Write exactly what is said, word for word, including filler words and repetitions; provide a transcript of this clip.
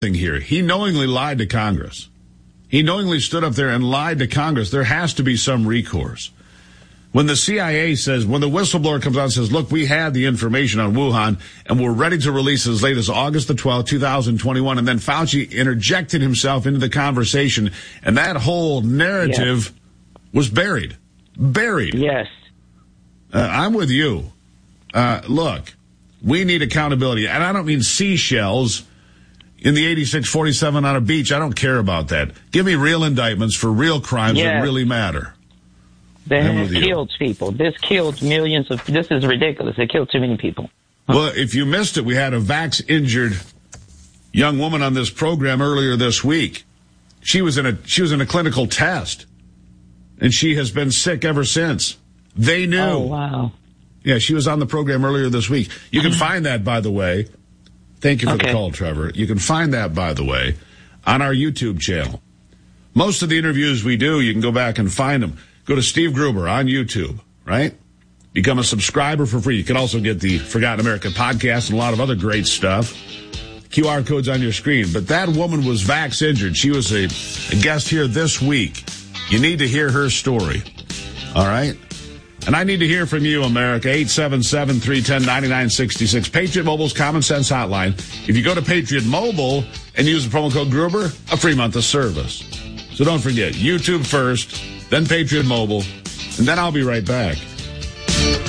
thing here. He knowingly lied to Congress. He knowingly stood up there and lied to Congress. There has to be some recourse. When the C I A says, when the whistleblower comes out and says, look, we had the information on Wuhan and we're ready to release it as late as August the twelfth, two thousand twenty-one, and then Fauci interjected himself into the conversation, and that whole narrative yes. was buried. Buried. Yes. Uh, I'm with you. Uh, look, we need accountability. And I don't mean seashells in the eighty-six forty-seven on a beach. I don't care about that. Give me real indictments for real crimes yes. that really matter. This killed people. This killed millions of... This is ridiculous. It killed too many people. Huh. Well, if you missed it, we had a vax-injured young woman on this program earlier this week. She was in a she was in a clinical test, and she has been sick ever since. They knew. Oh, wow. Yeah, she was on the program earlier this week. You can find that, by the way. Thank you for okay. the call, Trevor. You can find that, by the way, on our YouTube channel. Most of the interviews we do, you can go back and find them. Go to Steve Gruber on YouTube, right? Become a subscriber for free. You can also get the Forgotten America podcast and a lot of other great stuff. Q R codes on your screen. But that woman was vax injured. She was a, a guest here this week. You need to hear her story. All right? And I need to hear from you, America. eight seven seven, three one zero, nine nine six six. Patriot Mobile's Common Sense Hotline. If you go to Patriot Mobile and use the promo code Gruber, a free month of service. So don't forget, YouTube first, then Patriot Mobile, and then I'll be right back.